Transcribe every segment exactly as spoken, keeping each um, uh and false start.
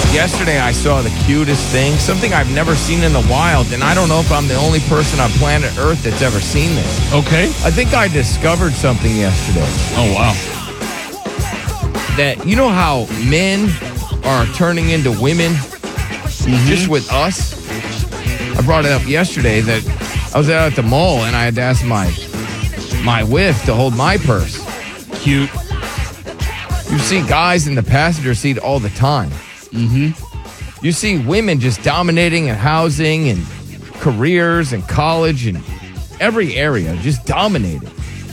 Yesterday, I saw the cutest thing, something I've never seen in the wild, and I don't know if I'm the only person on planet Earth that's ever seen this. Okay. I think I discovered something yesterday. Oh, wow. That, you know how men are turning into women mm-hmm. just with us? I brought it up yesterday that I was out at the mall and I had to ask my, my wife to hold my purse. Cute. You see guys in the passenger seat all the time. Mm-hmm. You see women just dominating in housing and careers and college and every area, just dominating.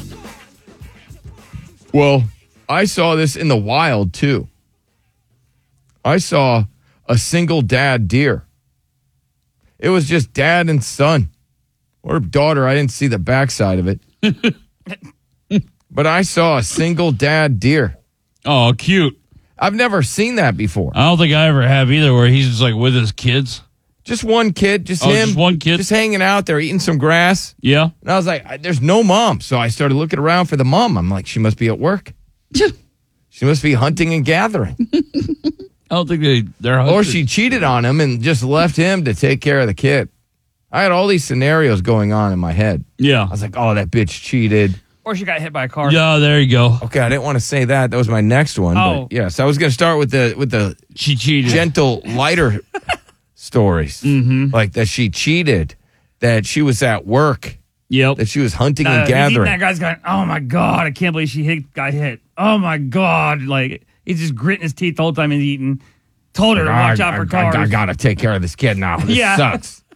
Well, I saw this in the wild, too. I saw a single dad deer. It was just dad and son. Or daughter. I didn't see the backside of it. But I saw a single dad deer. Oh, cute. I've never seen that before. I don't think I ever have either, where he's just like with his kids. Just one kid, just oh, him. Just one kid? Just hanging out there, eating some grass. Yeah. And I was like, there's no mom. So I started looking around for the mom. I'm like, she must be at work. She must be hunting and gathering. I don't think they, they're hunting. Or she cheated on him and just left him to take care of the kid. I had all these scenarios going on in my head. Yeah. I was like, oh, that bitch cheated. Or she got hit by a car. Yeah, there you go. Okay, I didn't want to say that. That was my next one. Oh. But yes, I was going to start with the with the she cheated. gentle, lighter stories. Mm-hmm. Like that she cheated, that she was at work, yep. that she was hunting No, and he's eating gathering. that guy's going, oh my God, I can't believe she hit, got hit. Oh my God. Like, he's just gritting his teeth the whole time he's eating. Told her to watch out for cars. I, I got to take care of this kid now. This Yeah. sucks.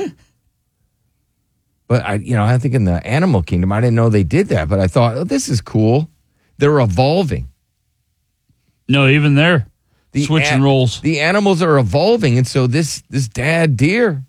But I, you know, I think in the animal kingdom, I didn't know they did that. But I thought, oh, this is cool. They're evolving. No, even there, The switching an- roles. The animals are evolving, and so this this dad deer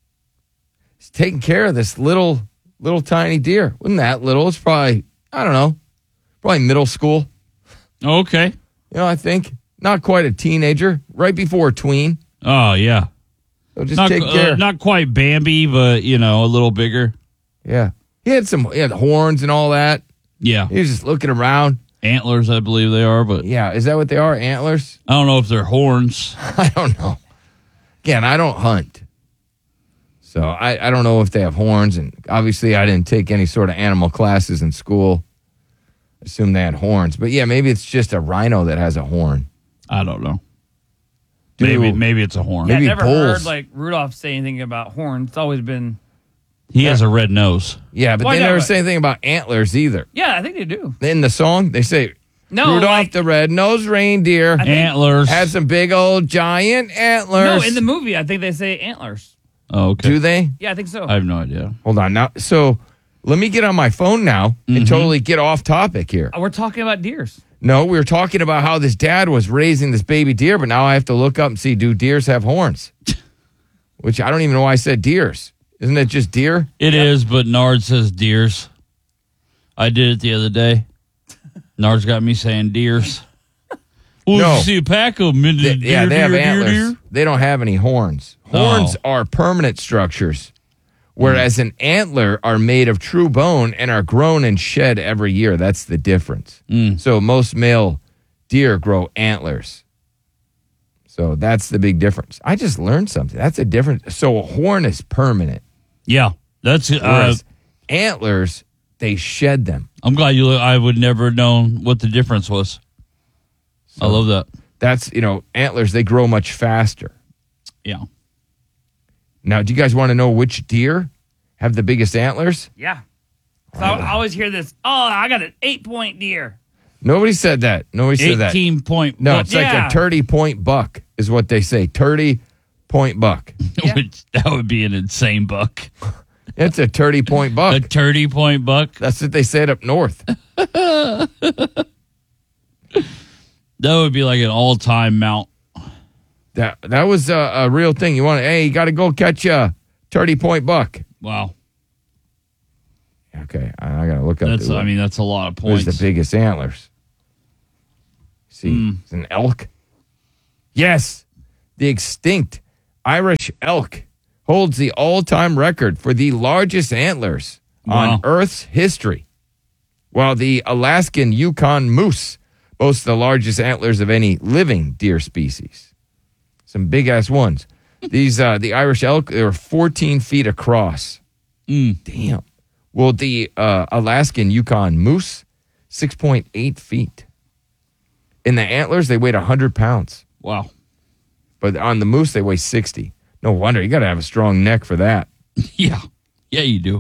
is taking care of this little little tiny deer. Wasn't that little? It's probably I don't know, probably middle school. Okay. You know, I think not quite a teenager, right before tween. Oh, yeah. So just Not, take care. uh, not quite Bambi, but, you know, a little bigger. Yeah, he had some he had horns and all that. Yeah. He was just looking around. Antlers, I believe they are, but Yeah, is that what they are? Antlers? I don't know if they're horns. I don't know. Again, I don't hunt. So I, I don't know if they have horns. And obviously, I didn't take any sort of animal classes in school. I assume they had horns. But yeah, maybe it's just a rhino that has a horn. I don't know. Do- Maybe maybe it's a horn. Yeah, Maybe I've never bulls. heard like Rudolph say anything about horns. It's always been, He has a red nose. Yeah, but Why they not? never say anything about antlers either. yeah, I think they do. In the song, they say, No, Rudolph like- the red-nosed reindeer think- Antlers. had some big old giant antlers. No, in the movie, I think they say antlers. Oh, okay. Do they? Yeah, I think so. I have no idea. Hold on. Now, so let me get on my phone now and Mm-hmm. totally get off topic here. Uh, We're talking about deers. No, we were talking about how this dad was raising this baby deer, but now I have to look up and see, do deers have horns? Which I don't even know why I said deers. Isn't it just deer? It is, but Nard says deers. I did it the other day. Nard's got me saying deers. Well, No. you see a pack of them. They- Deer, yeah, they have deer, deer, antlers. deer. They don't have any horns. Horns Oh. are permanent structures, whereas an antler are made of true bone and are grown and shed every year. That's the difference. Mm. So most male deer grow antlers. So that's the big difference. I just learned something. That's a difference. So a horn is permanent, Yeah, that's. Uh, whereas antlers, they shed them. I'm glad you. I would never have known what the difference was. I love that. That's, you know, antlers, they grow much faster. Yeah. Now, do you guys want to know which deer have the biggest antlers? Yeah. So I, I always hear this, oh, I got an eight-point deer. Nobody said that. Nobody said that. Eighteen point. No, buck, it's like Yeah. a thirty point buck is what they say. thirty point buck. Yeah. which that would be an insane buck. It's a thirty point A buck. thirty point buck. That's what they said up north. That would be like an all time mount. That that was a, a real thing. You want to, hey, you got to go catch a thirty point buck. Wow. Okay, I, I got to look up. That's. the, I mean, that's a lot of where's points. the biggest antlers? See, Hmm. it's an elk. Yes, the extinct Irish elk holds the all-time record for the largest antlers Wow. on Earth's history, while the Alaskan Yukon moose boasts the largest antlers of any living deer species. some big ass ones. These uh, the Irish elk, they were fourteen feet across. Mm. Damn. Well, the uh, Alaskan Yukon moose, six point eight feet. In the antlers, they weighed one hundred pounds. Wow. But on the moose, they weigh sixty. No wonder. You got to have a strong neck for that. Yeah. Yeah, you do.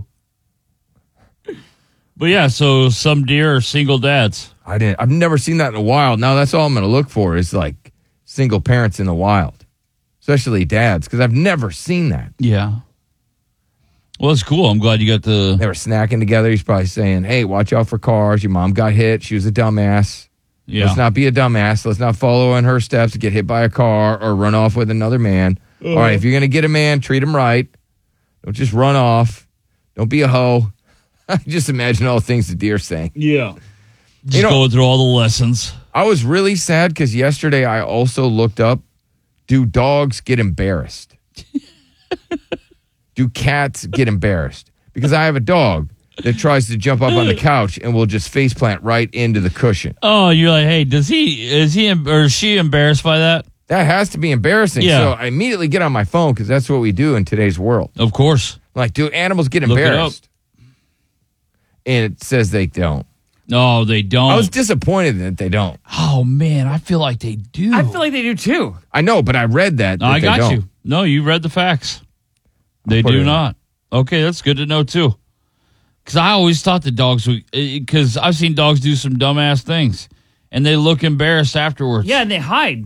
But yeah, so some deer are single dads. I didn't. I've never seen that in the wild. Now that's all I'm going to look for is like single parents in the wild, especially dads, because I've never seen that. Yeah. Well, it's cool. I'm glad you got the. They were snacking together. He's probably saying, "Hey, watch out for cars. Your mom got hit. She was a dumbass. Yeah. Let's not be a dumbass. Let's not follow in her steps and get hit by a car or run off with another man. Uh. All right, if you're going to get a man, treat him right. Don't just run off. Don't be a hoe." I just imagine all the things the deer saying. Yeah. Just You know- going through all the lessons. I was really sad because yesterday I also looked up, do dogs get embarrassed? Do cats get embarrassed? Because I have a dog that tries to jump up on the couch and will just face plant right into the cushion. Oh, you're like, hey, does he, is he, em- or is she embarrassed by that? That has to be embarrassing. Yeah. So I immediately get on my phone because that's what we do in today's world. Of course. Like, do animals get Look it up. embarrassed? And it says they don't. No, they don't. I was disappointed that they don't. oh, man, I feel like they do. I feel like they do too. I know, but I read that. No, that I they got don't. you. No, you read the facts. They put it do in. not. Okay, that's good to know, too. Because I always thought the dogs would, because I've seen dogs do some dumbass things, and they look embarrassed afterwards. Yeah, and they hide.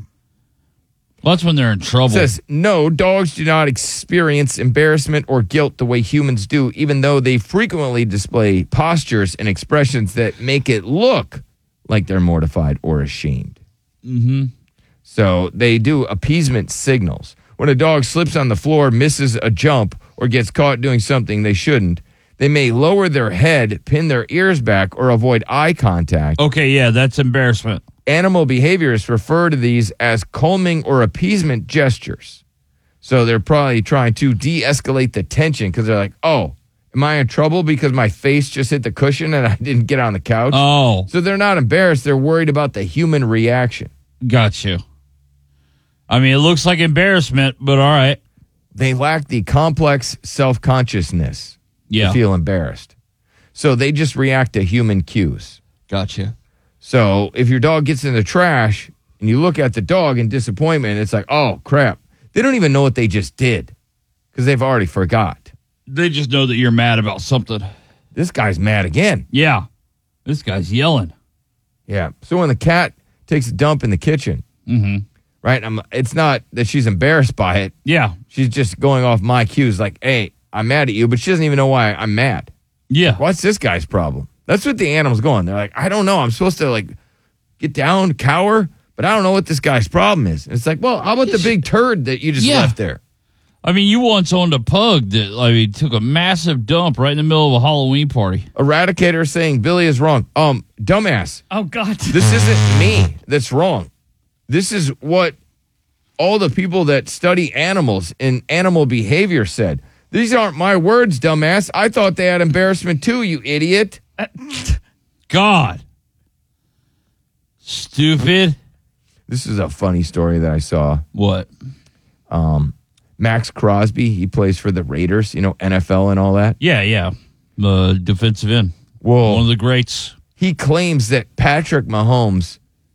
Oh, Well, that's when they're in trouble. It says, no, dogs do not experience embarrassment or guilt the way humans do, even though they frequently display postures and expressions that make it look like they're mortified or ashamed. Mm-hmm. So they do appeasement signals. When a dog slips on the floor, misses a jump, or gets caught doing something they shouldn't, they may lower their head, pin their ears back, or avoid eye contact. Okay, yeah, that's embarrassment. Animal behaviorists refer to these as calming or appeasement gestures. So they're probably trying to de-escalate the tension because they're like, oh, am I in trouble because my face just hit the cushion and I didn't get on the couch? Oh, So they're not embarrassed. They're worried about the human reaction. got you. I mean, it looks like embarrassment, but all right. They lack the complex self-consciousness Yeah. to feel embarrassed. So they just react to human cues. Gotcha. So if your dog gets in the trash and you look at the dog in disappointment, it's like, oh, crap. They don't even know what they just did because they've already forgot. They just know that you're mad about something. This guy's mad again. Yeah. This guy's yelling. Yeah. So when the cat takes a dump in the kitchen, Mm-hmm. right, I'm, it's not that she's embarrassed by it. Yeah. She's just going off my cues like, hey, I'm mad at you, but she doesn't even know why I'm mad. Yeah. What's this guy's problem? That's what the animal's going. They're like, I don't know. I'm supposed to like get down, cower, but I don't know what this guy's problem is. And it's like, well, how about the big turd that you just Yeah. left there? I mean, you once owned a pug that, I mean, took a massive dump right in the middle of a Halloween party. Eradicator saying Billy is wrong. Um, dumbass. Oh, God. This isn't me that's wrong. This is what all the people that study animals and animal behavior said. These aren't my words, dumbass. I thought they had embarrassment too, you idiot. God. Stupid. This is a funny story that I saw. What? Max Crosby, he plays for the Raiders, you know, N F L and all that. Yeah, yeah. The defensive end. Well, One of the greats. he claims that Patrick Mahomes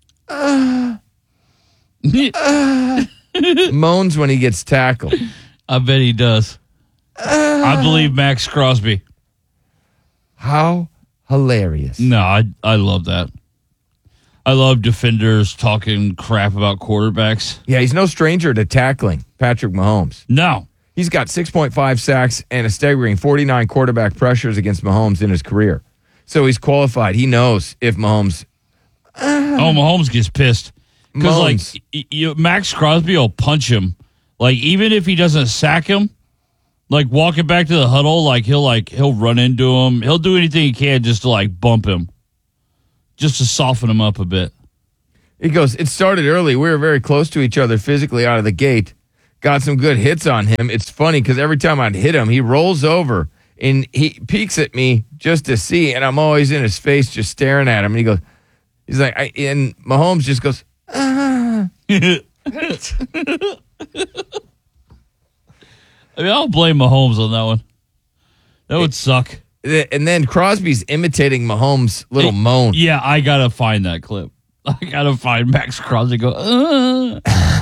moans when he gets tackled. I bet he does. I believe Max Crosby. How hilarious. No, I I love that. I love defenders talking crap about quarterbacks. Yeah, he's no stranger to tackling Patrick Mahomes. No. He's got six point five sacks and a staggering forty-nine quarterback pressures against Mahomes in his career. So he's qualified. He knows if Mahomes Oh, Mahomes gets pissed. Because, like, moans. y- y- Max Crosby will punch him. Like, even if he doesn't sack him, like, walking back to the huddle, like, he'll, like, he'll run into him. He'll do anything he can just to, like, bump him. Just to soften him up a bit. He goes, it started early. We were very close to each other physically out of the gate. Got some good hits on him. It's funny because every time I'd hit him, he rolls over and he peeks at me just to see, and I'm always in his face just staring at him. And he goes, he's like, I, and Mahomes just goes, ah. I mean, I'll blame Mahomes on that one. That would suck. And then Crosby's imitating Mahomes' little Hey, moan. Yeah, I gotta find that clip. I gotta find Max Crosby go. Uh.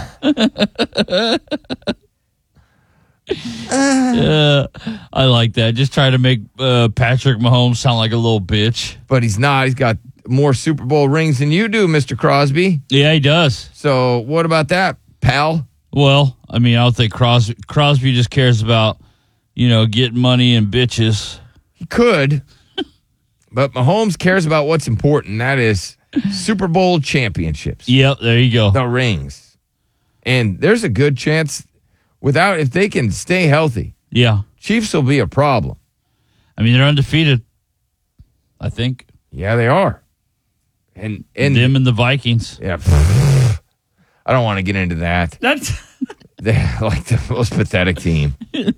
Yeah, I like that. Just try to make uh, Patrick Mahomes sound like a little bitch. But he's not. He's got more Super Bowl rings than you do, Mister Crosby. Yeah, he does. So what about that, pal? Well, I mean, I don't think Crosby, Crosby just cares about, you know, getting money and bitches. He could. But Mahomes cares about what's important. That is Super Bowl championships. Yep, there you go. The rings. And there's a good chance without, if they can stay healthy, Yeah. Chiefs will be a problem. I mean, they're undefeated, I think. Yeah, they are. And and Them and the Vikings. yeah, I don't want to get into that. That's They're like the most pathetic team.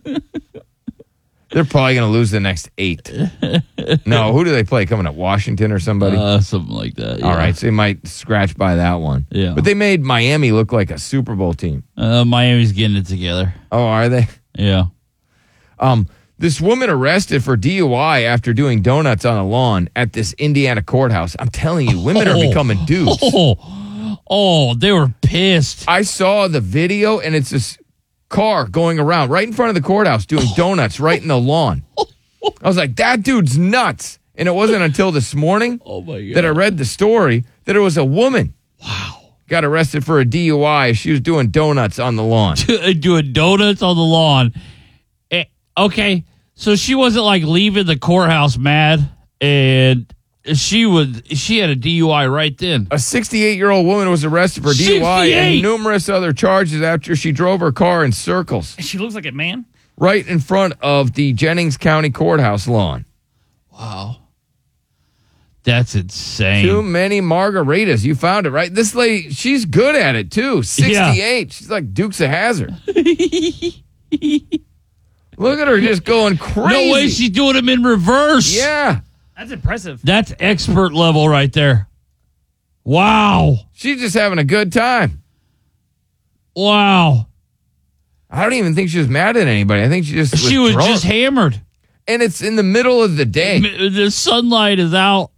They're probably going to lose the next eight. No, who do they play coming up? Washington or somebody? Uh, something like that. Yeah. All right, so they might scratch by that one. Yeah. But they made Miami look like a Super Bowl team. Uh, Miami's getting it together. Oh, are they? Yeah. Um, this woman arrested for D U I after doing donuts on a lawn at this Indiana courthouse. I'm telling you, women are Oh. becoming dupes. Oh, oh, they were pissed. I saw the video, and it's this car going around right in front of the courthouse doing donuts right in the lawn. I was like, that dude's nuts. And it wasn't until this morning Oh, my God. that I read the story that it was a woman. Wow. Got arrested for a D U I. She was doing donuts on the lawn. Doing donuts on the lawn. Eh, okay, so she wasn't like leaving the courthouse mad, and she was she had a D U I right then. A sixty-eight-year-old woman was arrested for D U I and sixty-eight? numerous other charges after she drove her car in circles she looks like a man. right in front of the Jennings County Courthouse lawn. Wow, that's insane. Too many margaritas. You found it, right? This lady, she's good at it, too. sixty-eight. She's like Dukes of Hazzard. Look at her just going crazy. No way she's doing them in reverse. Yeah. That's impressive. That's expert level right there. Wow. She's just having a good time. Wow. I don't even think she was mad at anybody. I think she just was She was drunk. just hammered. And it's in the middle of the day. The sunlight is out.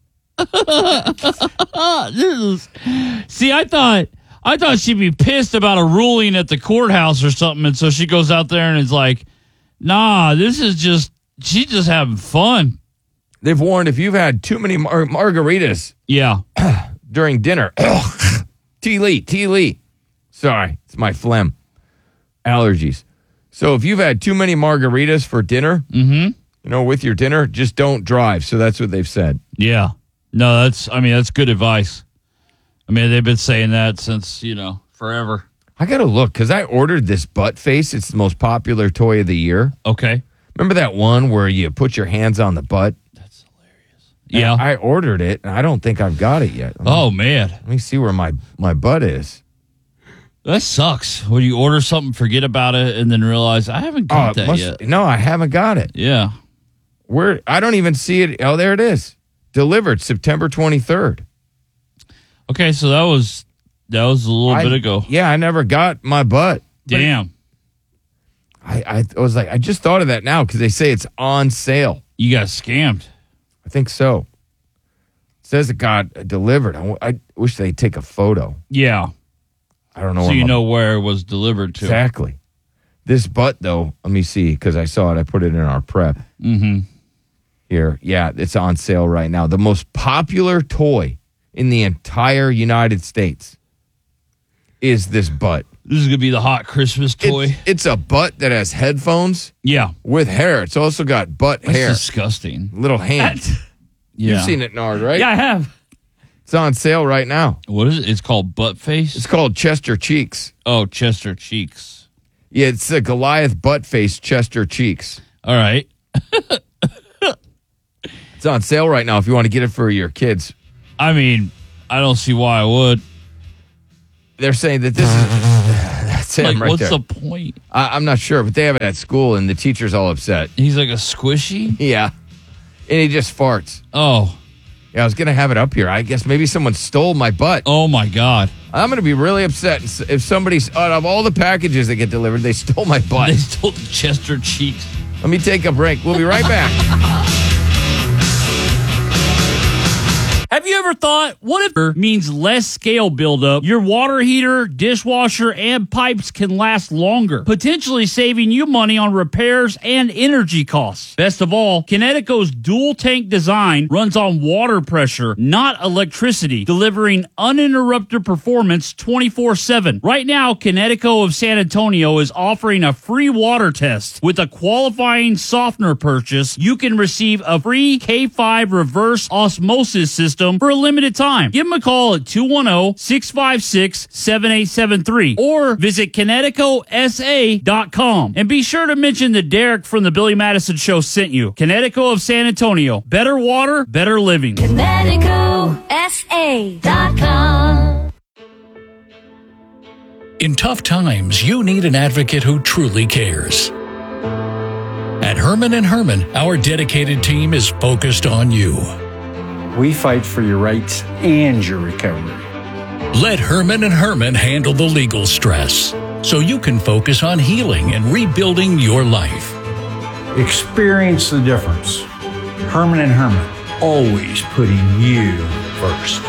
This is, see, I thought I thought she'd be pissed about a ruling at the courthouse or something, and so she goes out there and is like, "Nah, this is just she's just having fun." They've warned if you've had too many mar- margaritas Yeah, during dinner, T. Lee, T. Lee. Sorry, it's my phlegm. Allergies. So if you've had too many margaritas for dinner, mm-hmm. you know, with your dinner, just don't drive. So that's what they've said. yeah. No, that's I mean that's good advice. I mean they've been saying that since you know forever. I got to look because I ordered this butt face. It's the most popular toy of the year. Okay, Remember that one where you put your hands on the butt? that's hilarious. Yeah. I ordered it, and I don't think I've got it yet. Let me- Oh man, Let me see where my, my butt is. that sucks. When you order something, forget about it, and then realize I haven't Oh, got it that must- yet. no, I haven't got it. Yeah. Where I don't even see it. Oh, there it is. Delivered September twenty-third. Okay, so that was that was a little I- bit ago. Yeah, I never got my butt. Damn, I, I was like, I just thought of that now because they say it's on sale. you got scammed. I think so. It says it got delivered. I, w- I wish they'd take a photo. Yeah, I don't know. so where you my- know where it was delivered to. exactly. This butt though, let me see because I saw it. I put it in our prep Mm-hmm. here. Yeah, it's on sale right now. The most popular toy in the entire United States is this butt. This is gonna be the hot Christmas toy. It's, it's a butt that has headphones yeah, with hair. It's also got butt that's hair, disgusting. little hands. That's, Yeah, You've seen it, Nard, right? yeah, I have. It's on sale right now. What is it? It's called butt face. It's called Chester Cheeks. Oh, Chester cheeks. Yeah, it's a Goliath butt face Chester Cheeks. All right. It's on sale right now if you want to get it for your kids. I mean, I don't see why I would. They're saying that this is that's him Like, right what's there. the point? I, I'm not sure, but they have it at school, and the teacher's all upset. He's like a squishy. Yeah, and he just farts. Oh, Yeah, I was going to have it up here. I guess maybe someone stole my butt. Oh, my God. I'm going to be really upset if somebody's, out of all the packages that get delivered, they stole my butt. They stole the Chester cheeks. Let me take a break. We'll be right back. Have you ever thought, what if it means less scale buildup? Your water heater, dishwasher, and pipes can last longer, potentially saving you money on repairs and energy costs. Best of all, Kinetico's dual tank design runs on water pressure, not electricity, delivering uninterrupted performance twenty-four seven. Right now, Kinetico of San Antonio is offering a free water test. With a qualifying softener purchase, you can receive a free K five reverse osmosis system for a limited time. Give them a call at two one zero, six five six, seven eight seven three or visit Kinetico S A dot com. And be sure to mention that Derek from the Billy Madison Show sent you. Kinetico of San Antonio. Better water, better living. Kinetico S A dot com. In tough times, you need an advocate who truly cares. At Herman and Herman, our dedicated team is focused on you. We fight for your rights and your recovery. Let Herman and Herman handle the legal stress so you can focus on healing and rebuilding your life. Experience the difference. Herman and Herman, always putting you first.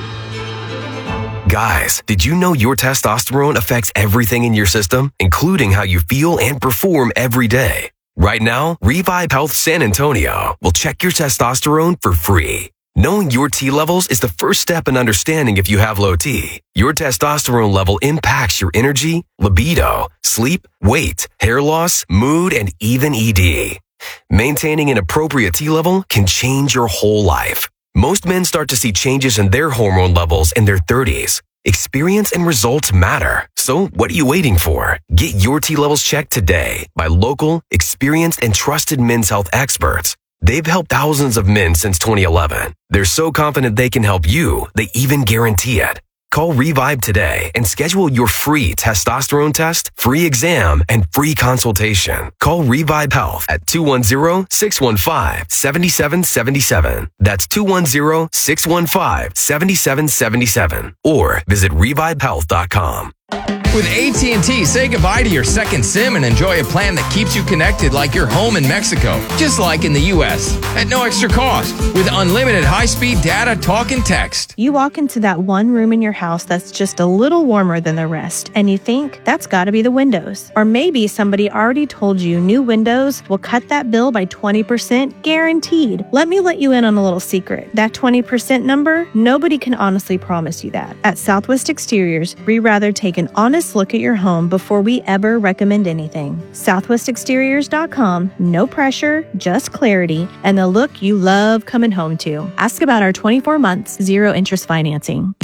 Guys, did you know your testosterone affects everything in your system, including how you feel and perform every day? Right now, Revive Health San Antonio will check your testosterone for free. Knowing your T levels is the first step in understanding if you have low T. Your testosterone level impacts your energy, libido, sleep, weight, hair loss, mood, and even E D. Maintaining an appropriate T level can change your whole life. Most men start to see changes in their hormone levels in their thirties. Experience and results matter. So what are you waiting for? Get your T levels checked today by local, experienced, and trusted men's health experts. They've helped thousands of men since twenty eleven. They're so confident they can help you, they even guarantee it. Call Revive today and schedule your free testosterone test, free exam, and free consultation. Call Revive Health at two one zero, six one five, seven seven seven seven. That's two one zero, six one five, seven seven seven seven. Or visit revive health dot com. With A T and T, say goodbye to your second SIM and enjoy a plan that keeps you connected like you're home in Mexico, just like in the U S, at no extra cost, with unlimited high-speed data, talk, and text. You walk into that one room in your house that's just a little warmer than the rest, and you think, that's gotta be the windows. Or maybe somebody already told you new windows will cut that bill by twenty percent, guaranteed. Let me let you in on a little secret. That twenty percent number, nobody can honestly promise you that. At Southwest Exteriors, we rather take an honest look at your home before we ever recommend anything. southwest exteriors dot com, no pressure, just clarity, and the look you love coming home to. Ask about our twenty-four months, zero interest financing.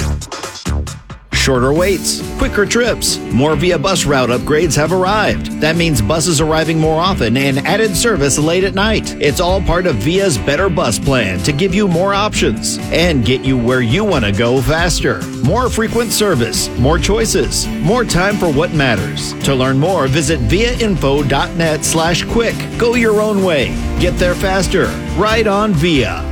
Shorter waits, quicker trips, more Via Bus route upgrades have arrived. That means buses arriving more often and added service late at night. It's all part of Via's Better Bus plan to give you more options and get you where you want to go faster. More frequent service, more choices, more time for what matters. To learn more, visit viainfo.net slash quick. Go your own way. Get there faster. Ride on Via.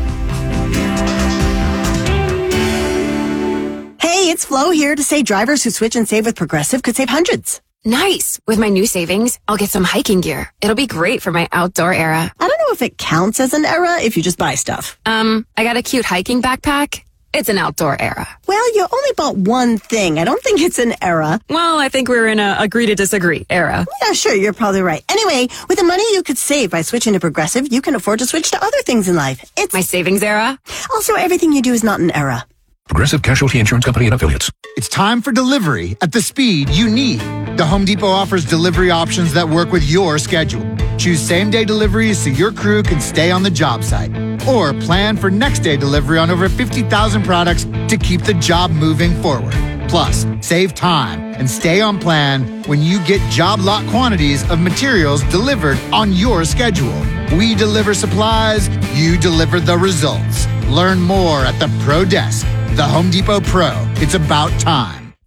Hey, it's Flo here to say drivers who switch and save with Progressive could save hundreds. Nice. With my new savings, I'll get some hiking gear. It'll be great for my outdoor era. I don't know if it counts as an era if you just buy stuff. Um, I got a cute hiking backpack. It's an outdoor era. Well, you only bought one thing. I don't think it's an era. Well, I think we're in a agree to disagree era. Yeah, sure, you're probably right. Anyway, with the money you could save by switching to Progressive, you can afford to switch to other things in life. It's my savings era. Also, everything you do is not an era. Progressive Casualty Insurance Company and Affiliates. It's time for delivery at the speed you need. The Home Depot offers delivery options that work with your schedule. Choose same-day deliveries so your crew can stay on the job site. Or plan for next-day delivery on over fifty thousand products to keep the job moving forward. Plus, save time and stay on plan when you get job lot quantities of materials delivered on your schedule. We deliver supplies, you deliver the results. Learn more at the Pro Desk. The Home Depot Pro. It's about time.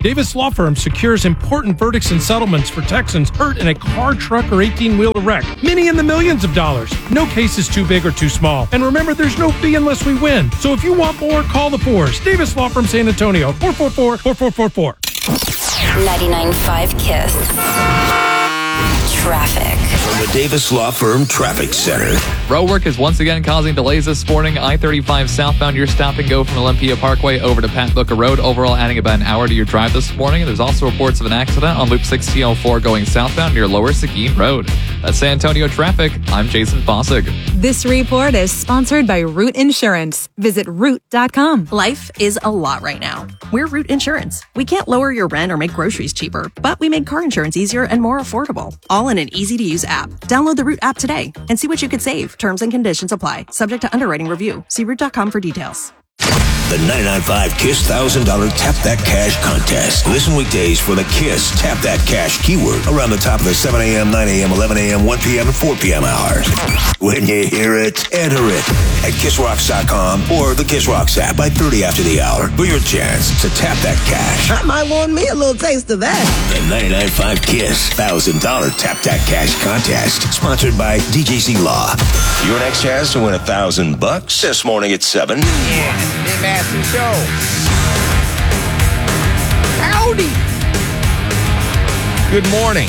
Davis Law Firm secures important verdicts and settlements for Texans hurt in a car, truck, or eighteen-wheeler wreck. Many in the millions of dollars. No case is too big or too small. And remember, there's no fee unless we win. So if you want more, call the Fours. Davis Law Firm San Antonio, four four four, four four four four. ninety-nine point five KISS. Traffic. From the Davis Law Firm Traffic Center. Road work is once again causing delays this morning. I thirty-five southbound, your stop and go from Olympia Parkway over to Pat Booker Road. Overall, adding about an hour to your drive this morning. There's also reports of an accident on Loop sixteen oh four going southbound near Lower Seguin Road. That's San Antonio traffic. I'm Jason Fossig. This report is sponsored by Root Insurance. Visit root dot com. Life is a lot right now. We're Root Insurance. We can't lower your rent or make groceries cheaper, but we made car insurance easier and more affordable. All in an easy-to-use app. Download the Root app today and see what you could save. Terms and conditions apply. Subject to underwriting review. See root dot com for details. The ninety-nine point five KISS one thousand dollars Tap That Cash contest. Listen weekdays for the KISS Tap That Cash keyword around the top of the seven a.m., nine a.m., eleven a.m., one p.m., and four p.m. hours. When you hear it, enter it at kiss rocks dot com or the Kiss Rocks app by thirty after the hour for your chance to tap that cash. I might want me a little taste of that. The ninety-nine point five KISS one thousand dollars Tap That Cash contest, sponsored by D J C Law. Your next chance to win a thousand bucks this morning at seven. Yeah, Nick Massey Show. Howdy. Good morning.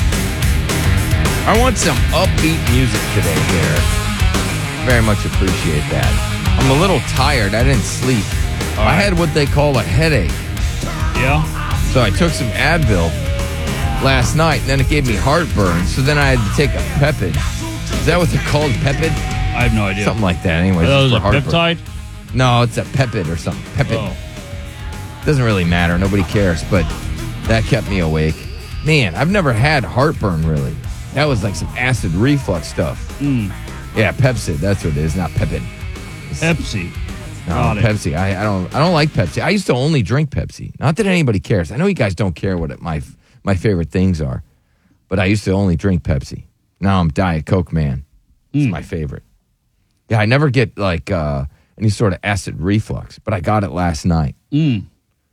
I want some upbeat music today here. Very much appreciate that. I'm a little tired. I didn't sleep. I had what they call a headache. Yeah. So I took some Advil last night, and then it gave me heartburn. So then I had to take a Pepid. Is that what they're called? Pepid? I have no idea. Something like that. Anyways, That was for a heartburn. peptide? No, it's a Pepid or something. Pepid. Oh. Doesn't really matter. Nobody cares. But that kept me awake. Man, I've never had heartburn, really. That was like some acid reflux stuff. Mm. Yeah, Pepsi. That's what it is. Not Pepid. Pepsi. No, Got it. Pepsi. I, I don't. I don't like Pepsi. I used to only drink Pepsi. Not that anybody cares. I know you guys don't care what it, my my favorite things are, but I used to only drink Pepsi. Now I'm Diet Coke man. It's Mm. my favorite. Yeah, I never get like uh, any sort of acid reflux, but I got it last night. Mm.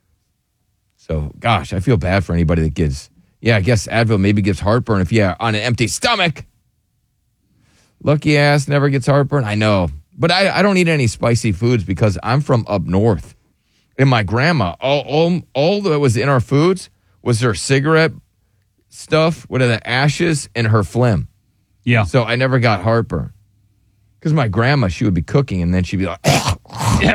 So, gosh, I feel bad for anybody that gives. Yeah, I guess Advil maybe gives heartburn if you're on an empty stomach. Lucky ass never gets heartburn. I know. But I, I don't eat any spicy foods because I'm from up north. And my grandma, all, all, all that was in our foods was her cigarette stuff, what are the ashes, and her phlegm. Yeah. So I never got heartburn. Because my grandma, she would be cooking, and then she'd be like, yeah.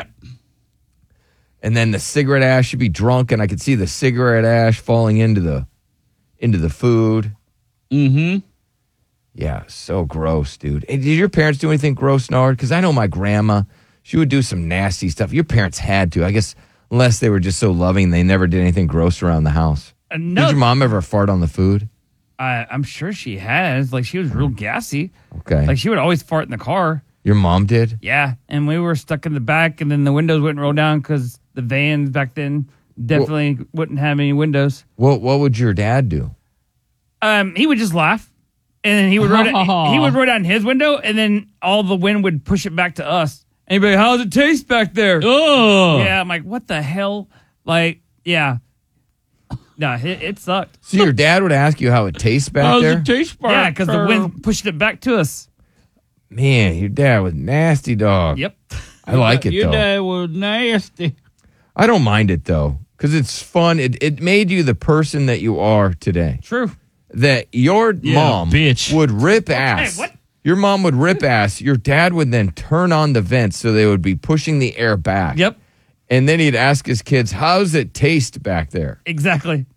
And then the cigarette ash, she'd be drunk, and I could see the cigarette ash falling into the into the food. Mm-hmm. Yeah, so gross, dude. Hey, did your parents do anything gross, Nard? Because I know my grandma, she would do some nasty stuff. Your parents had to, I guess, unless they were just so loving, they never did anything gross around the house. Uh, no. Did your mom ever fart on the food? I, I'm sure she has. Like, she was real gassy. Okay. Like, she would always fart in the car. Your mom did? Yeah. And we were stuck in the back, and then the windows wouldn't roll down because the vans back then definitely well, wouldn't have any windows. What What would your dad do? Um, he would just laugh, and then he would roll down, he would roll down his window, and then all the wind would push it back to us. And he'd be like, "How's it taste back there?" Oh, yeah. I'm like, "What the hell?" Like, yeah. No, it, it sucked. So your dad would ask you how it tastes back How's there? it taste back Yeah, because the wind pushed it back to us. Man, your dad was nasty, dog. Yep. I like it, Your though. dad was nasty. I don't mind it, though, because it's fun. It, it made you the person that you are today. True. That your Yeah, mom bitch. would rip ass. Hey, what? Your mom would rip ass. Your dad would then turn on the vents so they would be pushing the air back. Yep. And then he'd ask his kids, how's it taste back there? Exactly.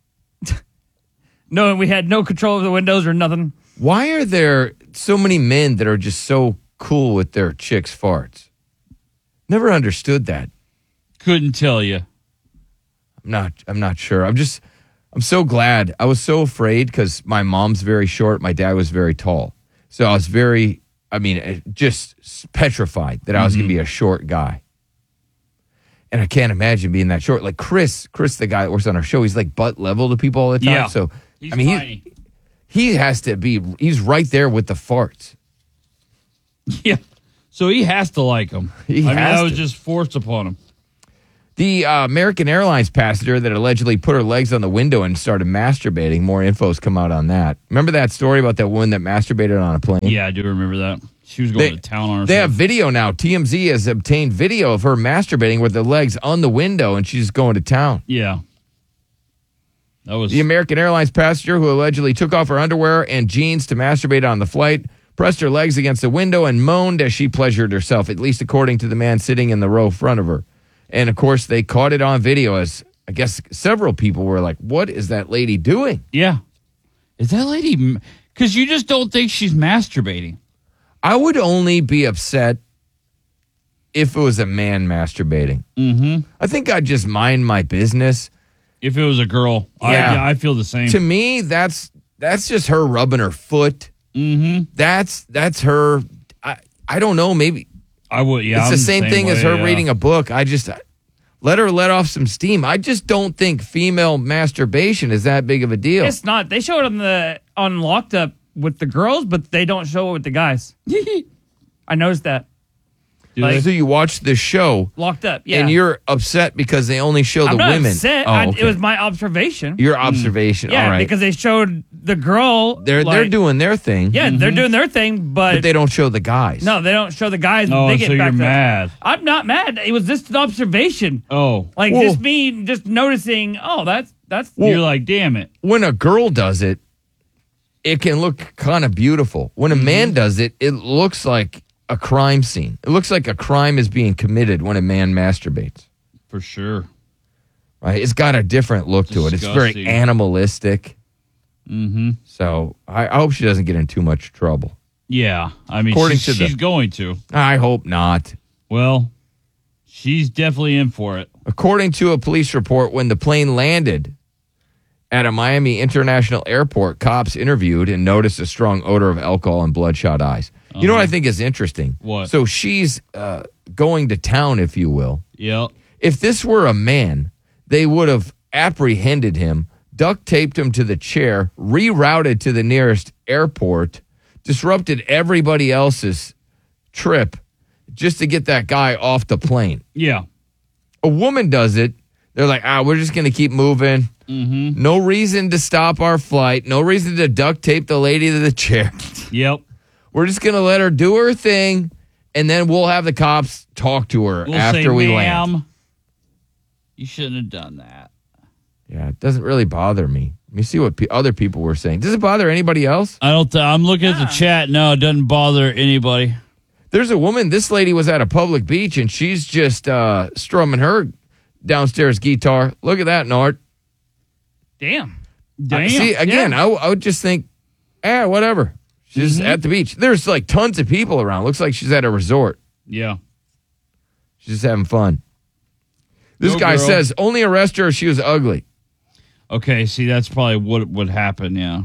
No, we had no control of the windows or nothing. Why are there so many men that are just so cool with their chicks' farts? Never understood that. Couldn't tell you. I'm not I'm not sure. I'm just I'm so glad. I was so afraid because my mom's very short. My dad was very tall. So I was very, I mean, just petrified that I was mm-hmm. going to be a short guy. And I can't imagine being that short. Like Chris, Chris, the guy that works on our show, he's like butt level to people all the time. Yeah. So, He's I mean, tiny. he, he has to be, he's right there with the farts. Yeah. So he has to like him. He I mean, has that was to. just forced upon him. The uh, American Airlines passenger that allegedly put her legs on the window and started masturbating. More info's come out on that. Remember that story about that woman that masturbated on a plane? Yeah, I do remember that. She was going They- to town on herself. They have video now. T M Z has obtained video of her masturbating with her legs on the window, and she's going to town. Yeah. That was The American Airlines passenger who allegedly took off her underwear and jeans to masturbate on the flight pressed her legs against the window and moaned as she pleasured herself, at least according to the man sitting in the row front of her. And, of course, they caught it on video as, I guess, several people were like, what is that lady doing? Yeah. Is that lady... Because you just don't think she's masturbating. I would only be upset if it was a man masturbating. Mm-hmm. I think I'd just mind my business. If it was a girl. I, Yeah. yeah, I feel the same. To me, that's that's just her rubbing her foot. Mm-hmm. That's that's her. I, I don't know. Maybe I would. Yeah, it's I'm the same, thing way, as her yeah. reading a book. I just let her let off some steam. I just don't think female masturbation is that big of a deal. It's not. They show it on the on Locked Up with the girls, but they don't show it with the guys. I noticed that. Like, so you watch the show, Locked Up, yeah. and you're upset because they only show the I'm not women. upset. Oh, I, okay. It was my observation. Your observation. Yeah, All right. because they showed the girl. they're like- they're doing their thing. Yeah, they're doing their thing, but, but they don't show the guys. no, they don't show the guys. Oh, they get so back you're to- mad. I'm not mad. It was just an observation. Oh. Like Well- just me, just noticing. Oh, that's that's. You're like, damn it. When a girl does it, it can look kind of beautiful. When a Mm-hmm. man does it, it looks like a crime scene. It looks like a crime is being committed when a man masturbates. For sure. Right? It's got a different look to it. It's very Disgusting. animalistic. Mm-hmm. So I, I hope she doesn't get in too much trouble. Yeah. I mean, According she's, to the- she's going to. I hope not. Well, she's definitely in for it. According to a police report, when the plane landed at a Miami International Airport, cops interviewed and noticed a strong odor of alcohol and bloodshot eyes. You know what I think is interesting? What? So she's uh, going to town, if you will. Yep. If this were a man, they would have apprehended him, duct taped him to the chair, rerouted to the nearest airport, disrupted everybody else's trip just to get that guy off the plane. Yeah. A woman does it. They're like, ah, we're just going to keep moving. Mm-hmm. No reason to stop our flight. No reason to duct tape the lady to the chair. Yep. We're just going to let her do her thing, and then we'll have the cops talk to her We'll after say, we ma'am, land. you shouldn't have done that. Yeah, it doesn't really bother me. Let me see what pe- other people were saying. Does it bother anybody else? I don't. Th- I'm looking at the chat. No, it doesn't bother anybody. There's a woman, this lady was at a public beach, and she's just uh, strumming her downstairs guitar. Look at that, Nord. Damn. Uh, see, again, I, I would just think, eh, whatever. She's Mhm. at the beach. There's like tons of people around. Looks like she's at a resort. Yeah. She's just having fun. This Go, guy girl. says only arrest her if she was ugly. Okay. See, that's probably what would happen. Yeah.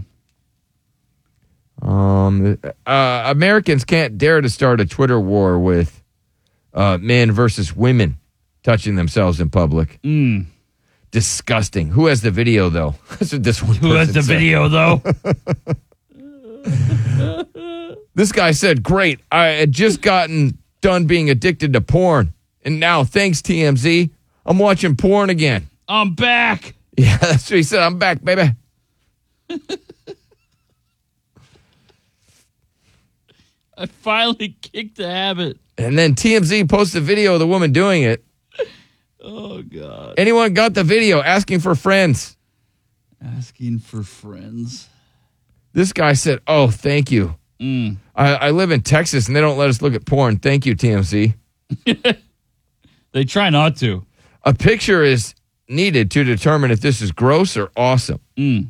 Um, uh, Americans can't dare to start a Twitter war with uh, men versus women touching themselves in public. Mm. Disgusting. Who has the video, though? That's what this one Who has person the said. video though? This guy said, great, I had just gotten done being addicted to porn. And now, thanks, T M Z, I'm watching porn again. I'm back. Yeah, that's what he said. I'm back, baby. I finally kicked the habit. And then T M Z posted a video of the woman doing it. Oh, God. Anyone got the video asking for friends? Asking for friends. This guy said, oh, thank you. Mm. I, I live in Texas, and they don't let us look at porn. Thank you, T M Z. They try not to. A picture is needed to determine if this is gross or awesome. Mm.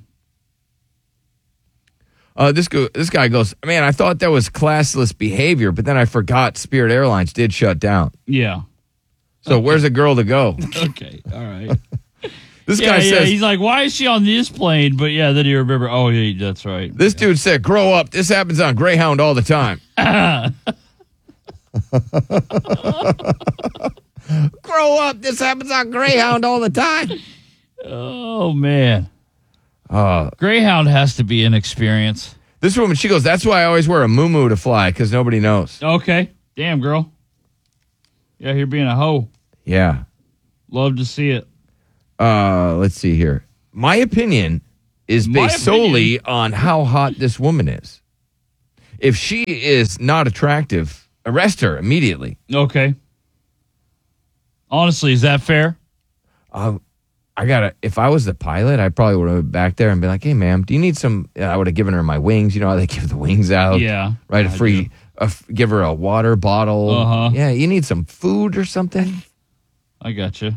Uh, this, go, this guy goes, man, I thought that was classless behavior, but then I forgot Spirit Airlines did shut down. Yeah. So where's a girl to go? Okay. All right. This yeah, guy yeah. says, He's like, why is she on this plane? But yeah, then you remember, oh, yeah, that's right. this dude said, grow up. This happens on Greyhound all the time. Grow up. This happens on Greyhound all the time. Oh, man. Uh, Greyhound has to be an experience. This woman, she goes, that's why I always wear a muumuu to fly, because nobody knows. Okay. Damn, girl. Yeah, you're being a hoe. Yeah. Love to see it. Uh, let's see here. My opinion is My based opinion. solely on how hot this woman is. If she is not attractive, arrest her immediately. Okay. Honestly, is that fair? Uh, I gotta. If I was the pilot, I probably would have been back there and been like, "Hey, ma'am, do you need some?" I would have given her my wings. You know how they give the wings out. Yeah, right. A I free. A f- give her a water bottle. Uh-huh. Yeah, you need some food or something. I got you.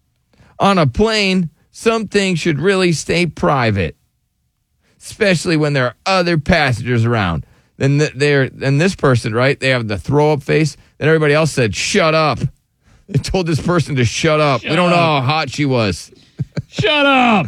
On a plane, some things should really stay private, especially when there are other passengers around. Then th- they're then this person, right? They have the throw up face. Then everybody else said, "Shut up." They told this person to shut up. Shut we don't know up. how hot she was. Shut up.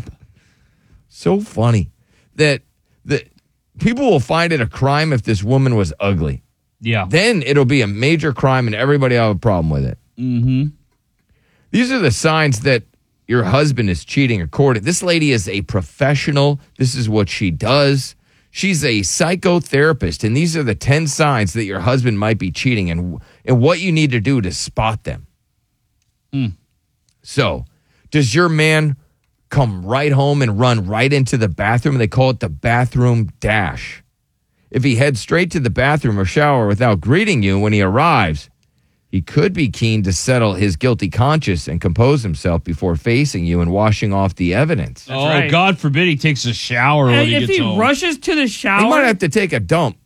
So funny that that people will find it a crime if this woman was ugly. Yeah. Then it'll be a major crime and everybody will have a problem with it. Mm-hmm. These are the signs that your husband is cheating. According, this lady is a professional. This is what she does. She's a psychotherapist, and these are the ten signs that your husband might be cheating, and and what you need to do to spot them. Hmm. So, does your man come right home and run right into the bathroom? They call it the bathroom dash. If he heads straight to the bathroom or shower without greeting you when he arrives, he could be keen to settle his guilty conscience and compose himself before facing you and washing off the evidence. oh, right. God forbid he takes a shower when And he if gets he home. rushes to the shower, He might have to take a dump.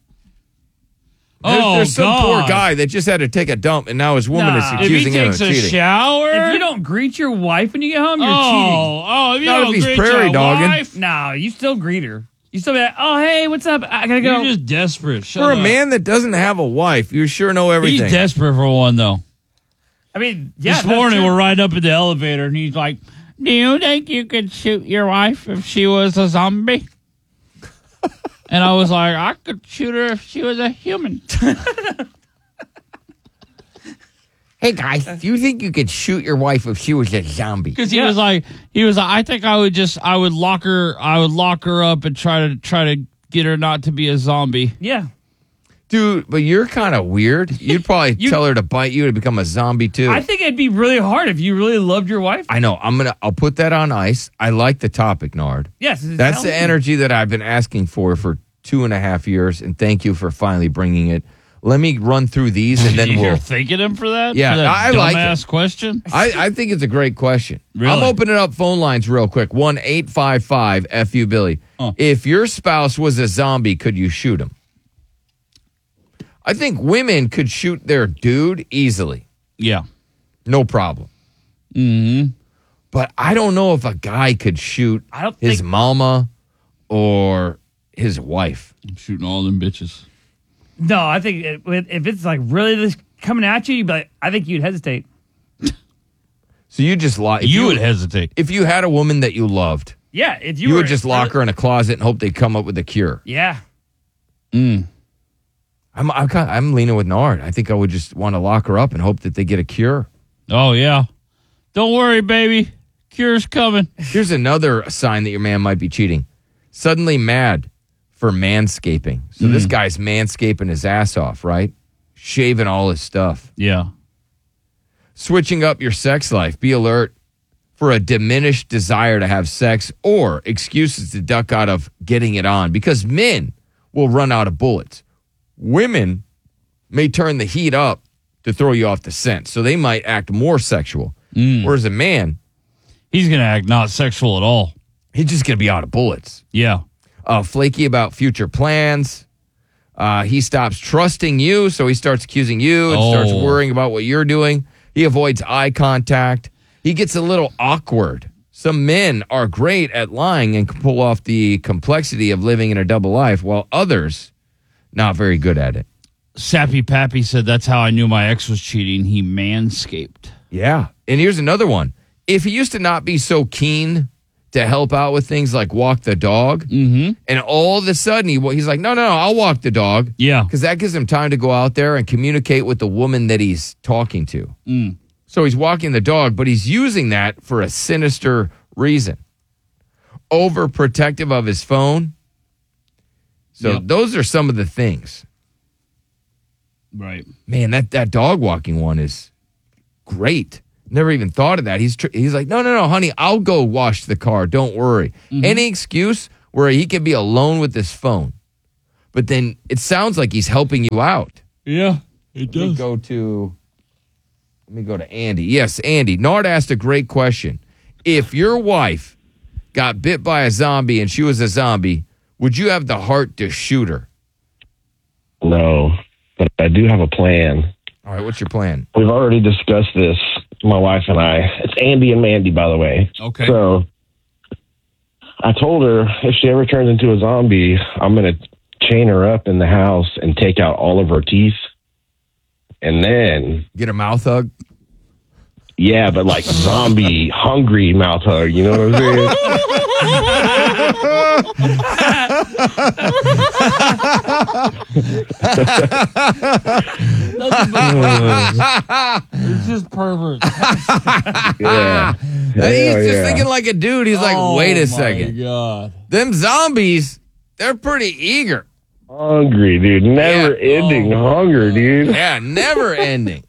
There's, Oh, there's some poor God. guy that just had to take a dump, and now his woman Nah. is If If he accusing him of takes a cheating. shower, if you don't greet your wife when you get home, you're oh, cheating. oh, if you Not don't if he's greet prairie your dogging. wife, No, you still greet her. You still be like, oh, hey, what's up? I gotta go. you're just desperate. Shut For a up. man that doesn't have a wife, you sure know everything. He's desperate for one, though. I mean, yeah. this that's morning, true. we're riding up in the elevator, and he's like, do you think you could shoot your wife if she was a zombie? And I was like, I could shoot her if she was a human. Hey guys, do you think you could shoot your wife if she was a zombie? Because he was like, he was like, I think I would just, I would lock her, I would lock her up and try to try to get her not to be a zombie. Yeah. Dude, but you're kind of weird. You'd probably You- tell her to bite you to become a zombie too. I think it'd be really hard if you really loved your wife. I know. I'm gonna. I'll put that on ice. I like the topic, Nard. Yes. it's That's the healthy. energy that I've been asking for for two and a half years, and thank you for finally bringing it. Let me run through these, and then You're we'll. thanking him for that? Yeah, for that I like dumbass it. question. I, I think it's a great question. Really? I'm opening up phone lines real quick. One eight five five F U Billy. Huh. If your spouse was a zombie, could you shoot him? I think women could shoot their dude easily. Yeah. No problem. Mm-hmm. But I don't know if a guy could shoot I don't his think- mama or his wife. I'm shooting all them bitches. No, I think it, if it's like really this coming at you, you'd be like, I think you'd hesitate. So you just lock. You, would hesitate. If you had a woman that you loved, Yeah, if you, you, were would just lock her in a closet and hope they come up with a cure. Yeah. Mm. I'm I'm, kind I'm leaning with Nard. I think I would just want to lock her up and hope that they get a cure. Oh, yeah. Don't worry, baby. Cure's coming. Here's another sign that your man might be cheating. Suddenly mad for manscaping. So this guy's manscaping his ass off, right? Shaving all his stuff. Yeah. Switching up your sex life. Be alert for a diminished desire to have sex or excuses to duck out of getting it on because men will run out of bullets. Women may turn the heat up to throw you off the scent. So they might act more sexual. Mm. Whereas a man, He's going to act not sexual at all. he's just going to be out of bullets. Yeah. Uh, flaky about future plans. Uh, he stops trusting you, so he starts accusing you and starts Oh. worrying about what you're doing. He avoids eye contact. He gets a little awkward. Some men are great at lying and can pull off the complexity of living in a double life, while others not very good at it. Sappy Pappy said that's how I knew my ex was cheating. He manscaped. Yeah. And here's another one. If he used to not be so keen to help out with things like walk the dog, Mm-hmm. and all of a sudden he he's like, no, no, no, I'll walk the dog. Yeah. Because that gives him time to go out there and communicate with the woman that he's talking to. Mm. So he's walking the dog, but he's using that for a sinister reason. Overprotective of his phone. So Yep. those are some of the things. Right. Man, that, that dog walking one is great. Never even thought of that. He's tr- he's like, no, no, no, honey, I'll go wash the car. Don't worry. Mm-hmm. Any excuse where he can be alone with his phone. But then it sounds like he's helping you out. Yeah, it does. Let me go to, let me go to Andy. Yes, Andy. Nard asked a great question. If your wife got bit by a zombie and she was a zombie, would you have the heart to shoot her? No, but I do have a plan. All right, what's your plan? We've already discussed this, my wife and I. It's Andy and Mandy, by the way. Okay. So I told her if she ever turns into a zombie, I'm going to chain her up in the house and take out all of her teeth. And then... Get a mouth hug? Yeah, but like zombie, hungry mouth hug. You know what I'm saying? It's just pervert. Yeah. He's Hell just yeah. thinking like a dude. He's like, Oh, wait my a second. God. Them zombies, they're pretty eager. Hungry, dude. Never ending hunger, dude. Yeah, never ending.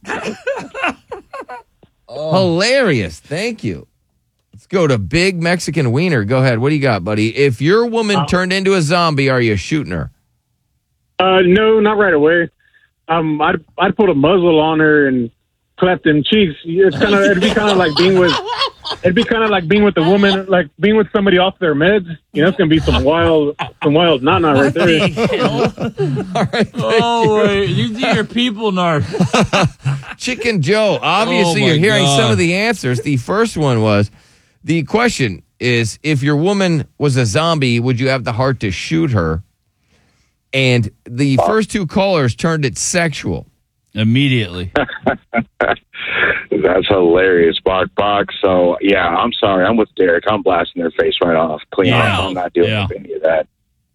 Hilarious. Thank you. Let's go to Big Mexican Wiener. Go ahead. What do you got, buddy? If your woman turned into a zombie, are you shooting her? Uh, no, not right away. Um, I'd I'd put a muzzle on her and clap them cheeks. It's kind of it'd be kind of like being with it'd be kind of like being with the woman, like being with somebody off their meds. You know, it's gonna be some wild, some wild not not right there. All right. Oh, wait. You do your people, Nard. Chicken Joe. Obviously, Oh, my you're hearing God. some of the answers. The first one was the question is if your woman was a zombie, would you have the heart to shoot her? And the first two callers turned it sexual. Immediately. That's hilarious, Bark Box. So, yeah, I'm sorry. I'm with Derek. I'm blasting their face right off. Clean Yeah. off. I'm not doing Yeah. any of that.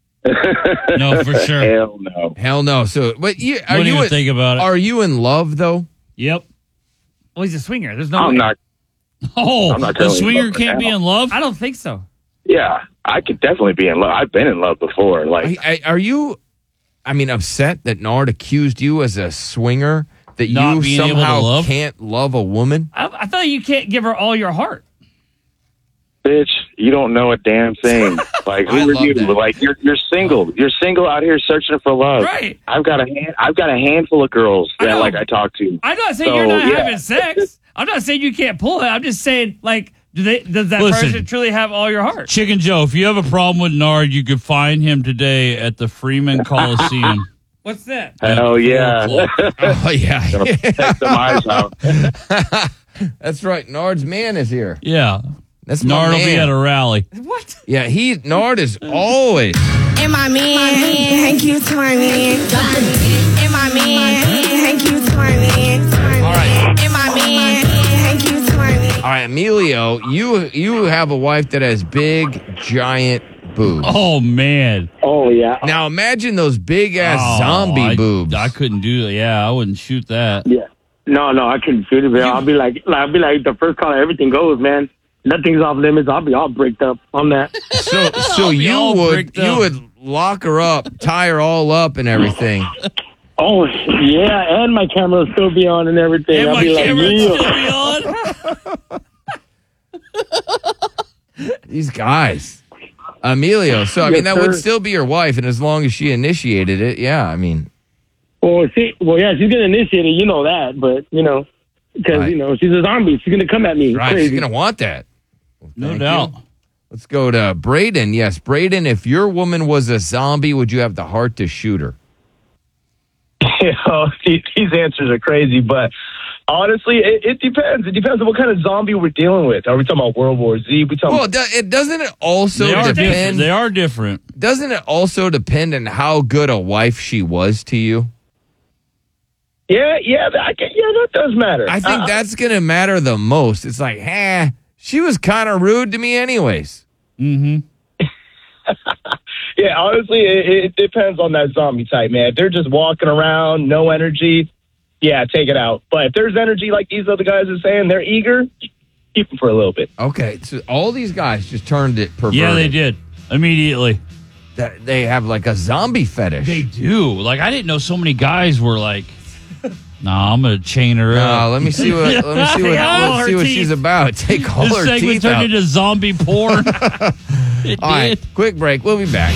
No, for sure. Hell no. Hell no. So, but you are Wouldn't you even in, think about it. Are you in love though? Yep. Well, he's a swinger. There's no I'm way. not. Oh, I'm not a currently in swinger love can't right be now. in love? I don't think so. Yeah, I could definitely be in love. I've been in love before. Like, I, I, are you? I mean, upset that Nard accused you as a swinger that Not you being able to somehow love? can't love a woman? I, I thought you can't give her all your heart. bitch, you don't know a damn thing. Like, I who are love you? that. Like, you're you're single. You're single out here searching for love. Right. I've got a hand, I've got a handful of girls I that know. like I talk to. I'm not saying So, you're not yeah. having sex. I'm not saying you can't pull it. I'm just saying, like, do they? Does that Listen. person truly have all your heart? Chicken Joe, if you have a problem with Nard, you could find him today at the Freeman Coliseum. What's that? Hell yeah. Oh yeah. Gonna take some eyes out. That's right. Nard's man is here. Yeah. That's my Nard will man. be at a rally. What? Yeah, he Nard is always. And my man, thank you to my man. And my man, thank you to my man. All right. And my man, thank you to my man. All right, Emilio, you you have a wife that has big, giant boobs. Oh, man. Oh, yeah. Now imagine those big ass Oh, zombie I, boobs. I couldn't do that. Yeah, I wouldn't shoot that. Yeah. No, no, I couldn't shoot it, man. I'll be like, I'll be like, the first call, everything goes, man. Nothing's off limits. I'll be all bricked up on that. So so I'll be you all would bricked you up. would lock her up, tie her all up and everything. Oh, yeah, and my camera will still be on and everything. And I'll my be like, camera yeah. still be on. These guys. Emilio, so I mean Yes, that would sir. still be your wife, and as long as she initiated it, yeah, I mean Well, she, well, yeah, she's gonna initiate it. You know that, but you know, because Right. you know she's a zombie. She's gonna come at me. right, Crazy. she's gonna want that. No Thank doubt. you. Let's go to Braden. Yes, Braden, if your woman was a zombie, would you have the heart to shoot her? You know, these these answers are crazy, but honestly, it, it depends. It depends on what kind of zombie we're dealing with. Are we talking about World War Z? We talking Well, do, it doesn't it also They are different. depend They are different. doesn't it also depend on how good a wife she was to you? Yeah, yeah, I can, yeah, that does matter. I think Uh, that's going to matter the most. It's like, eh, she was kind of rude to me anyways. Mm-hmm. yeah, honestly, it, it depends on that zombie type, man. If they're just walking around, no energy, yeah, take it out. But if there's energy, like these other guys are saying, they're eager, keep them for a little bit. Okay, so all these guys just turned it perverted. Yeah, they did. Immediately. That they have like a zombie fetish. They do. Like, I didn't know so many guys were like No, I'm gonna chain her No, up. let me see what let me see what, Yeah, let's her see what teeth. she's about. Take all This her segment teeth turned out. into zombie porn. It All right, did. quick break. We'll be back.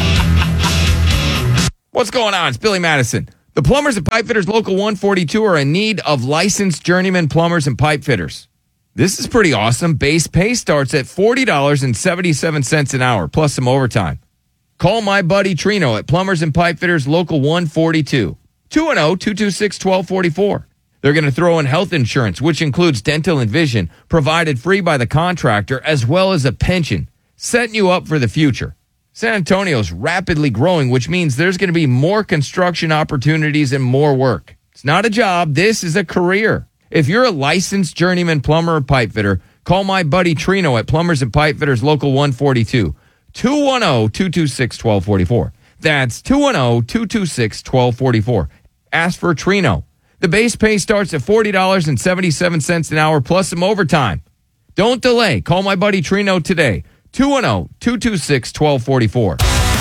What's going on? It's Billy Madison. The Plumbers and Pipe Fitters Local one forty-two are in need of licensed journeyman plumbers and pipe fitters. This is pretty awesome. Base pay starts at forty dollars and seventy-seven cents an hour, plus some overtime. Call my buddy Trino at Plumbers and Pipe Fitters Local one forty-two. two one zero, two two six, one two four four. They're going to throw in health insurance, which includes dental and vision, provided free by the contractor, as well as a pension, setting you up for the future. San Antonio's rapidly growing, which means there's going to be more construction opportunities and more work. It's not a job. This is a career. If you're a licensed journeyman plumber or pipe fitter, call my buddy Trino at Plumbers and Pipe Fitters Local one forty-two. two one zero, two two six, one two four four. That's two one zero, two two six, one two four four. Ask for Trino. The base pay starts at forty dollars and seventy-seven cents an hour, plus some overtime. Don't delay. Call my buddy Trino today. two one zero, two two six, one two four four.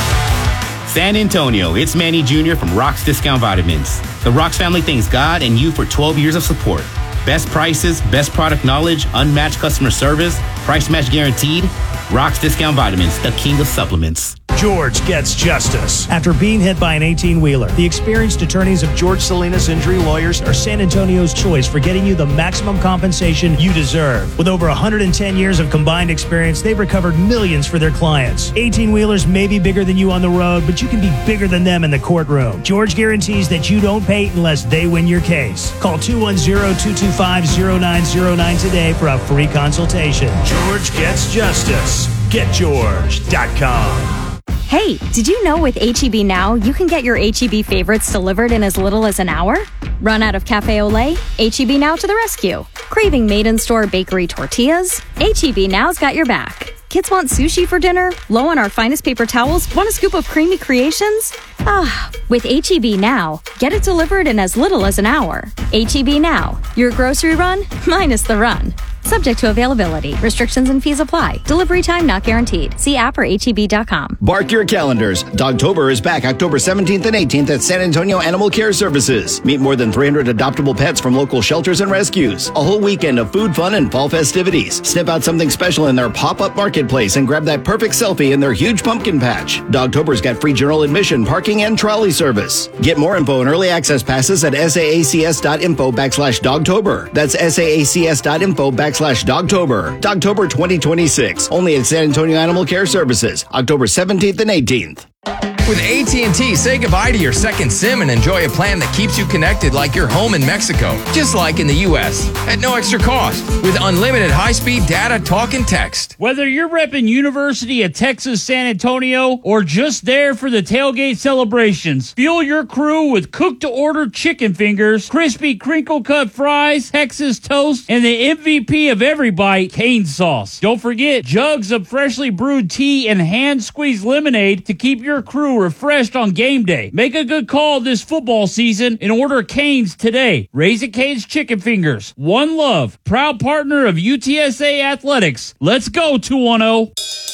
San Antonio, it's Manny Junior from Rock's Discount Vitamins. The Rock's family thanks God and you for twelve years of support. Best prices, best product knowledge, unmatched customer service, price match guaranteed. Rock's Discount Vitamins, the king of supplements. George gets justice after being hit by an eighteen-wheeler. The experienced attorneys of George Salinas Injury Lawyers are San Antonio's choice for getting you the maximum compensation you deserve. With over one hundred ten years of combined experience, they've recovered millions for their clients. eighteen-wheelers may be bigger than you on the road, but you can be bigger than them in the courtroom. George guarantees that you don't pay unless they win your case. Call two one zero, two two five, zero nine zero nine today for a free consultation. George gets justice. get george dot com. Hey, did you know with H E B Now, you can get your H E B favorites delivered in as little as an hour? Run out of Cafe Olay? H E B Now to the rescue. Craving made-in-store bakery tortillas? H E B Now's got your back. Kids want sushi for dinner? Low on our finest paper towels? Want a scoop of creamy creations? Ah, with H E B Now, get it delivered in as little as an hour. H E B Now, your grocery run minus the run. Subject to availability. Restrictions and fees apply. Delivery time not guaranteed. See app or H E B dot com. Bark your calendars. Dogtober is back October seventeenth and eighteenth at San Antonio Animal Care Services. Meet more than three hundred adoptable pets from local shelters and rescues. A whole weekend of food, fun, and fall festivities. Sniff out something special in their pop-up marketplace and grab that perfect selfie in their huge pumpkin patch. Dogtober's got free general admission, parking, and trolley service. Get more info and early access passes at saacs.info backslash Dogtober. That's saacs.info backslash slash Dogtober. Dogtober twenty twenty-six. Only at San Antonio Animal Care Services. October seventeenth and eighteenth. With A T and T, say goodbye to your second SIM and enjoy a plan that keeps you connected like you're home in Mexico, just like in the U S, at no extra cost, with unlimited high-speed data, talk, and text. Whether you're repping University of Texas San Antonio or just there for the tailgate celebrations, fuel your crew with cooked-to-order chicken fingers, crispy crinkle-cut fries, Texas toast, and the M V P of every bite, cane sauce. Don't forget jugs of freshly brewed tea and hand-squeezed lemonade to keep your crew refreshed on game day. Make a good call this football season and order Cane's today. Raise It Cane's Chicken Fingers. One Love, proud partner of U T S A Athletics. Let's go, two one zero.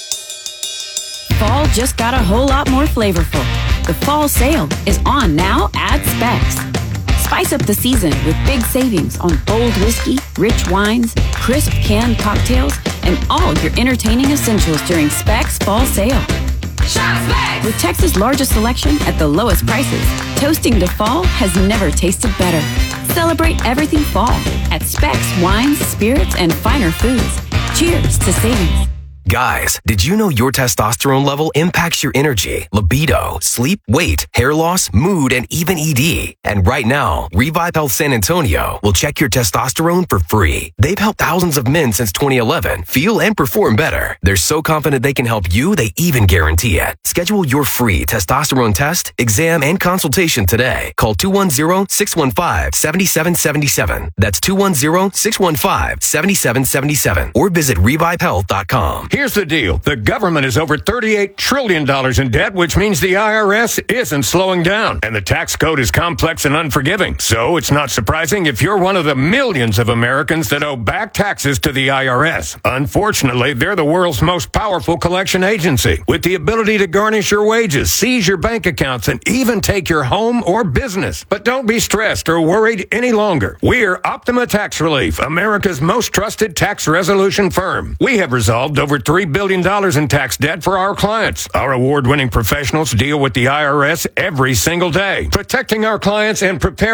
Fall just got a whole lot more flavorful. The fall sale is on now at Specs. Spice up the season with big savings on bold whiskey, rich wines, crisp canned cocktails, and all your entertaining essentials during Specs Fall Sale. Shop Specs! With Texas' largest selection at the lowest prices, toasting to fall has never tasted better. Celebrate everything fall at Specs Wines, Spirits, and Finer Foods. Cheers to savings. Guys, did you know your testosterone level impacts your energy, libido, sleep, weight, hair loss, mood, and even E D? And right now, Revive Health San Antonio will check your testosterone for free. They've helped thousands of men since twenty eleven feel and perform better. They're so confident they can help you, they even guarantee it. Schedule your free testosterone test, exam, and consultation today. Call two one zero, six one five, seven seven seven seven. That's two one zero, six one five, seven seven seven seven. Or visit revive health dot com. Here Here's the deal. The government is over thirty-eight trillion dollars in debt, which means the I R S isn't slowing down. And the tax code is complex and unforgiving. So it's not surprising if you're one of the millions of Americans that owe back taxes to the I R S. Unfortunately, they're the world's most powerful collection agency, with the ability to garnish your wages, seize your bank accounts, and even take your home or business. But don't be stressed or worried any longer. We're Optima Tax Relief, America's most trusted tax resolution firm. We have resolved over three billion dollars in tax debt for our clients. Our award-winning professionals deal with the I R S every single day, protecting our clients and preparing